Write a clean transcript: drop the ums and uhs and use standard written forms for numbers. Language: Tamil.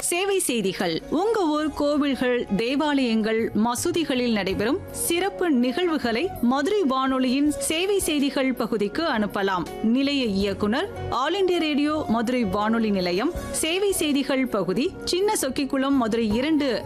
சேவை செய்திகள். உங்க ஊர் கோவில்கள், தேவாலயங்கள், மசூதிகளில் நடைபெறும் சிறப்பு நிகழ்வுகளை மதுரை வானொலியின் சேவை செய்திகள் பகுதிக்கு அனுப்பலாம். நிலைய இயக்குனர், ஆல் இண்டியா ரேடியோ மதுரை வானொலி நிலையம், சேவை செய்திகள் பகுதி, சின்ன சொக்கிக்குளம், மதுரை 2